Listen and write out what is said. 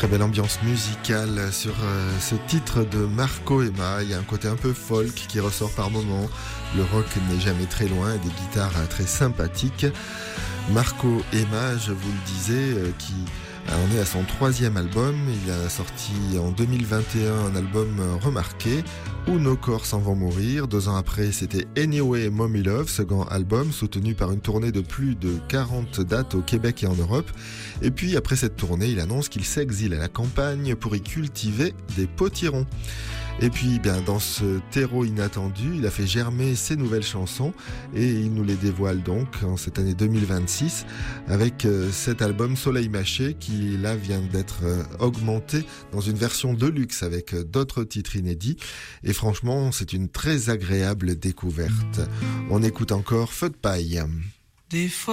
Très belle ambiance musicale sur ce titre de Marco Emma. Il y a un côté un peu folk qui ressort par moments. Le rock n'est jamais très loin, des guitares très sympathiques. Marco Emma, je vous le disais, qui en est à son 3e album. Il a sorti en 2021 un album remarqué, Où nos corps s'en vont mourir. 2 ans après, c'était Anyway Mommy Love, second album, soutenu par une tournée de plus de 40 dates au Québec et en Europe. Et puis, après cette tournée, il annonce qu'il s'exile à la campagne pour y cultiver des potirons. Et puis, dans ce terreau inattendu, il a fait germer ses nouvelles chansons et il nous les dévoile donc en cette année 2026 avec cet album Soleil Mâché qui là vient d'être augmenté dans une version de luxe avec d'autres titres inédits. Et franchement, c'est une très agréable découverte. On écoute encore Feu de paille. Des fois